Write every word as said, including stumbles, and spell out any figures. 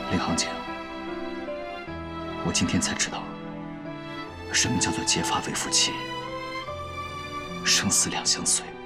林行姐，我今天才知道，什么叫做结发为夫妻，生死两相随。